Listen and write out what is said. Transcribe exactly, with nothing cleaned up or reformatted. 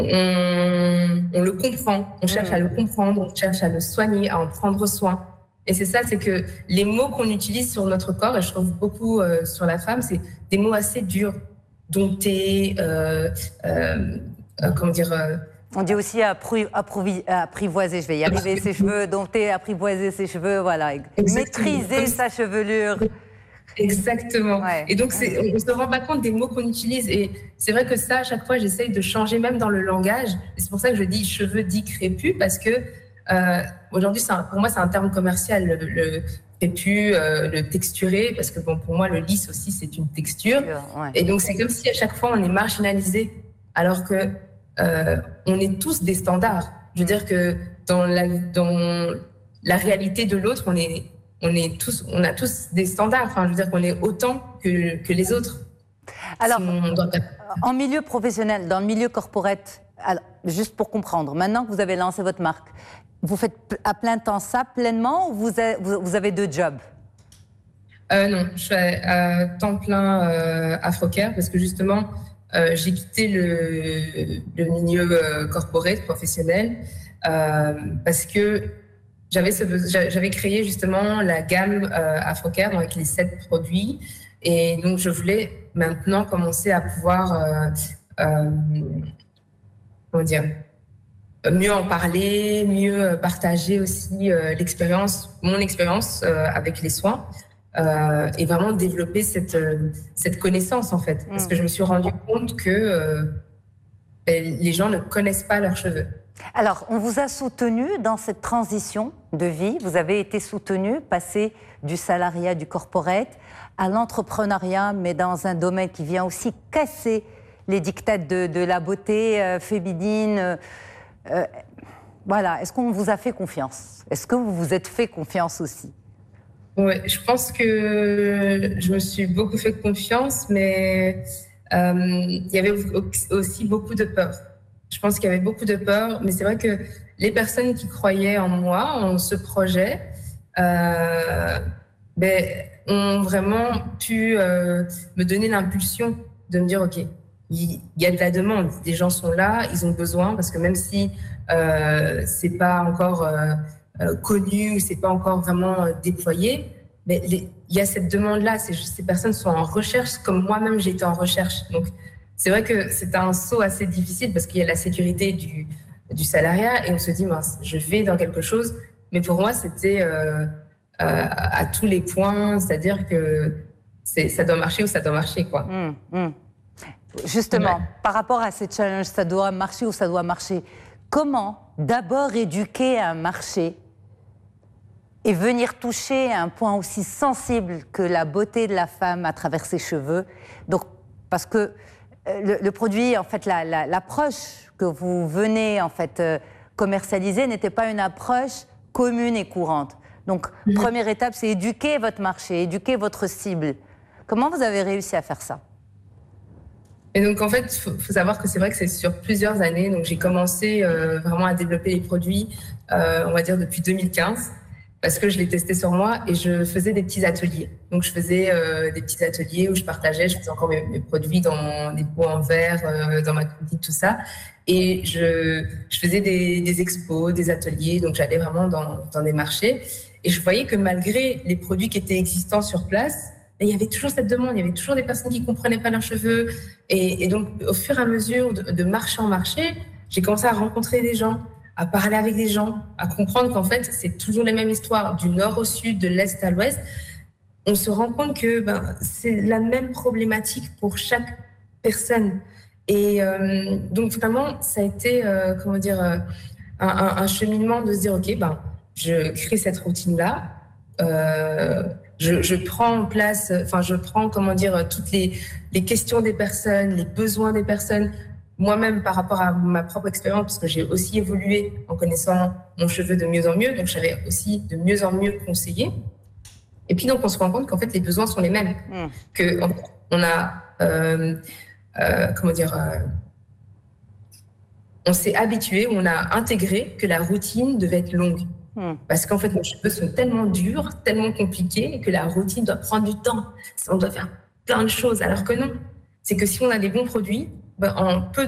on, on le comprend, on cherche à le comprendre, on cherche à le soigner, à en prendre soin. Et c'est ça, c'est que les mots qu'on utilise sur notre corps, et je trouve beaucoup euh, sur la femme, c'est des mots assez durs, dompter, euh, euh, euh, comment dire... Euh, On dit aussi appri apprivoiser, je vais y arriver, ses cheveux, dompter, apprivoiser ses cheveux, voilà. Exactement. Maîtriser sa chevelure. Exactement. Ouais. Et donc, on ne se rend pas compte des mots qu'on utilise. Et c'est vrai que ça, à chaque fois, j'essaye de changer même dans le langage. Et c'est pour ça que je dis cheveux dits crépus, parce que euh, aujourd'hui, pour moi, c'est un terme commercial, le, le crépus, euh, le texturé, parce que bon, pour moi, le lisse aussi, c'est une texture. Ouais. Et donc, c'est comme si à chaque fois, on est marginalisé, alors que euh, on est tous des standards. Je veux dire que dans la, dans la réalité de l'autre, on est... On, est tous, on a tous des standards, enfin, je veux dire qu'on est autant que, que les autres. Alors, si doit... en milieu professionnel, dans le milieu corporate, alors, juste pour comprendre, maintenant que vous avez lancé votre marque, vous faites à plein temps ça, pleinement, ou vous avez, vous avez deux jobs? euh, Non, je fais à temps plein euh, Afrocare, parce que justement, euh, j'ai quitté le, le milieu euh, corporate, professionnel, euh, parce que j'avais créé justement la gamme euh, Afrocare avec les sept produits, et donc je voulais maintenant commencer à pouvoir euh, euh, comment dire, mieux en parler, mieux partager aussi euh, l'expérience, mon expérience euh, avec les soins, euh, et vraiment développer cette, euh, cette connaissance en fait, parce que je me suis rendu compte que euh, les gens ne connaissent pas leurs cheveux. Alors, on vous a soutenu dans cette transition de vie. Vous avez été soutenu, passé du salariat, du corporate, à l'entrepreneuriat, mais dans un domaine qui vient aussi casser les dictats de, de la beauté euh, féminine. Euh, euh, voilà. Est-ce qu'on vous a fait confiance? Est-ce que vous vous êtes fait confiance aussi? Oui, je pense que je me suis beaucoup fait confiance, mais euh, il y avait aussi beaucoup de peur. Je pense qu'il y avait beaucoup de peur, mais c'est vrai que les personnes qui croyaient en moi, en ce projet, euh, ben, ont vraiment pu euh, me donner l'impulsion de me dire, OK, il y a de la demande, des gens sont là, ils ont besoin, parce que même si euh, c'est pas encore euh, euh, connu, c'est pas encore vraiment euh, déployé, mais les, il y a cette demande-là, ces, ces personnes sont en recherche, comme moi-même j'ai été en recherche. Donc, c'est vrai que c'est un saut assez difficile parce qu'il y a la sécurité du, du salariat et on se dit, mince, je vais dans quelque chose. Mais pour moi, c'était euh, euh, à tous les points, c'est-à-dire que ça doit marcher ou ça doit marcher, quoi. Mmh, mmh. Justement, ouais. Par rapport à ces challenges, ça doit marcher ou ça doit marcher, comment d'abord éduquer un marché et venir toucher un point aussi sensible que la beauté de la femme à travers ses cheveux? Donc, parce que Le, le produit, en fait, l'approche la, la, que vous venez en fait euh, commercialiser n'était pas une approche commune et courante. Donc, mmh. Première étape, c'est éduquer votre marché, éduquer votre cible. Comment vous avez réussi à faire ça? Et donc, en fait, il faut, faut savoir que c'est vrai que c'est sur plusieurs années. Donc, j'ai commencé euh, vraiment à développer les produits, euh, on va dire, depuis deux mille quinze. Parce que je l'ai testé sur moi et je faisais des petits ateliers. Donc, je faisais euh, des petits ateliers où je partageais, je faisais encore mes, mes produits dans des pots en verre, euh, dans ma cantine, tout ça. Et je, je faisais des, des expos, des ateliers. Donc, j'allais vraiment dans, dans des marchés. Et je voyais que malgré les produits qui étaient existants sur place, il y avait toujours cette demande. Il y avait toujours des personnes qui ne comprenaient pas leurs cheveux. Et, et donc, au fur et à mesure de, de marché en marché, j'ai commencé à rencontrer des gens, à parler avec des gens, à comprendre qu'en fait, c'est toujours les mêmes histoires, du nord au sud, de l'est à l'ouest. On se rend compte que ben, c'est la même problématique pour chaque personne. Et euh, donc, vraiment, ça a été, euh, comment dire, euh, un, un, un cheminement de se dire, OK, ben, je crée cette routine-là, euh, je, je prends en place, enfin, je prends, comment dire, toutes les, les questions des personnes, les besoins des personnes, moi-même par rapport à ma propre expérience, parce que j'ai aussi évolué en connaissant mon cheveu de mieux en mieux, donc j'avais aussi de mieux en mieux conseillé. Et puis donc on se rend compte qu'en fait les besoins sont les mêmes, mmh. que on a, euh, euh, comment dire, euh, on s'est habitué, on a intégré que la routine devait être longue, mmh. parce qu'en fait nos cheveux sont tellement durs, tellement compliqués, que la routine doit prendre du temps. On doit faire plein de choses, alors que non. C'est que si on a des bons produits, ben, en peu de